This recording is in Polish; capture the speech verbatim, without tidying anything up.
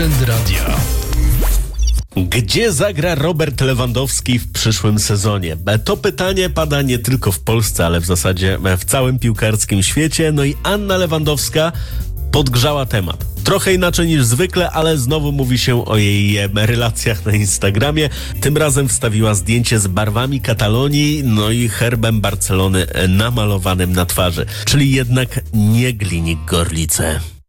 Weekend Radia. Gdzie zagra Robert Lewandowski w przyszłym sezonie? To pytanie pada nie tylko w Polsce, ale w zasadzie w całym piłkarskim świecie. No i Anna Lewandowska podgrzała temat. Trochę inaczej niż zwykle, ale znowu mówi się o jej relacjach na Instagramie. Tym razem wstawiła zdjęcie z barwami Katalonii, no i herbem Barcelony namalowanym na twarzy. Czyli jednak nie Glinik Gorlice.